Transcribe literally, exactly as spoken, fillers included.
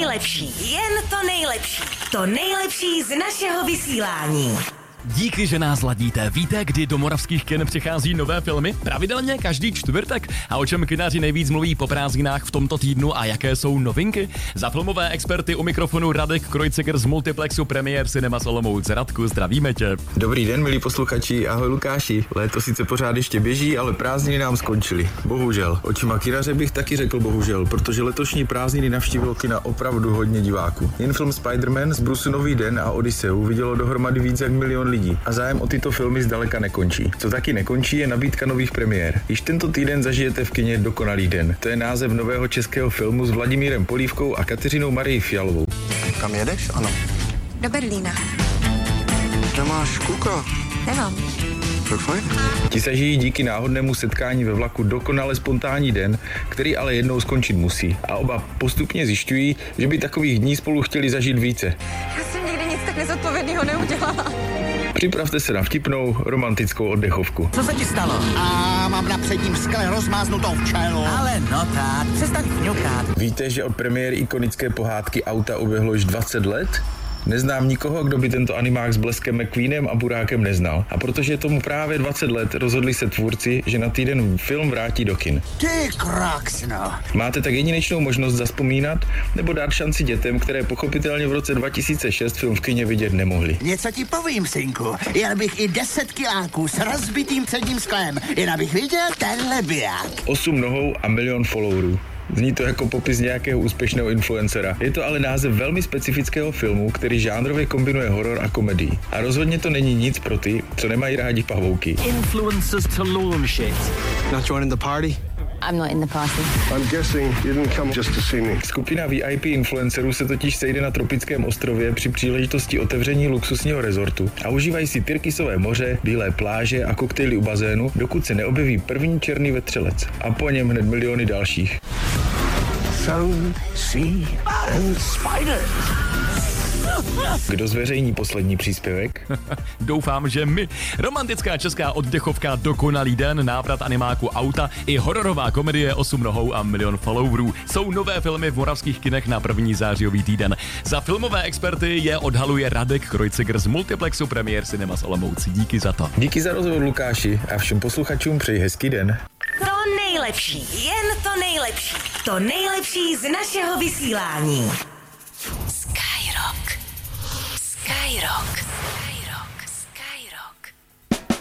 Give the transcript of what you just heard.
nejlepší, jen to nejlepší. To nejlepší z našeho vysílání. Díky, že nás ladíte. Víte, kdy do moravských kin přichází nové filmy? Pravidelně každý čtvrtek. A o čem kinaři nejvíc mluví po prázdninách v tomto týdnu a jaké jsou novinky? Za filmové experty u mikrofonu Radek Kreuziger z multiplexu Premiér Cinema Olomouc. Radku, zdravíme tě. Dobrý den, milí posluchači, ahoj Lukáši. Léto sice pořád ještě běží, ale prázdniny nám skončily. Bohužel. Očima kinaře bych taky řekl bohužel, protože letošní prázdniny navštívilo kina opravdu hodně diváků. Jen film Spider-Man z Brusu Nový den a Odysseu vidělo dohromady víc jak milion lidí. A zájem o tyto filmy zdaleka nekončí. Co taky nekončí, je nabídka nových premiér. Již tento týden zažijete v kině Dokonalý den. To je název nového českého filmu s Vladimírem Polívkou a Kateřinou Marii Fialovou. Kam jedeš? Ano. Do Berlína. Nemáš kluka? Nemám. Tak fajn. Ti zažijí díky náhodnému setkání ve vlaku dokonale spontánní den, který ale jednou skončit musí. A oba postupně zjišťují, že by takových dní spolu chtěli zažít více. Já jsem nikdy nic tak nezodpovědného neudělala. Připravte se na vtipnou, romantickou oddechovku. Co se ti stalo? A mám na předním skle rozmáznutou včelu. Ale no tak, přestaň fňukat. Víte, že od premiéry ikonické pohádky Auta uběhlo již dvacet let? Neznám nikoho, kdo by tento animák s Bleskem McQueenem a Burákem neznal. A protože je tomu právě dvacet let, rozhodli se tvůrci, že na týden film vrátí do kin. Ty kraksno. Máte tak jedinečnou možnost zazpomínat nebo dát šanci dětem, které pochopitelně v roce dva tisíce šest film v kině vidět nemohli. Něco ti povím, synku. Jel bych i deset kiláků s rozbitým předním sklem, jen abych viděl tenhle biják. Osm nohou a milion followerů. Zní to jako popis nějakého úspěšného influencera. Je to ale název velmi specifického filmu, který žánrově kombinuje horor a komedii. A rozhodně to není nic pro ty, co nemají rádi pavouky. Influencers to launch it. Not joining the party? I'm not in the party. I'm guessing you didn't come just to see me. Skupina V I P influencerů se totiž sejde na tropickém ostrově při příležitosti otevření luxusního rezortu a užívají si tyrkysové moře, bílé pláže a koktejly u bazénu, dokud se neobjeví první černý vetřelec. A po něm hned miliony dalších. Sun, sea and spider. Kdo zveřejní poslední příspěvek? Doufám, že my. Romantická česká oddechovka Dokonalý den, návrat animáku Auta i hororová komedie Osm nohou a milion followerů jsou nové filmy v moravských kinech na první zářijový týden. Za filmové experty je odhaluje Radek Kreuziger z multiplexu Premiér Cinema Olomouc. Díky za to. Díky za rozhovor, Lukáši, a všem posluchačům přeji hezký den. To nejlepší, jen to nejlepší. To nejlepší z našeho vysílání. Skyrock. Skyrock.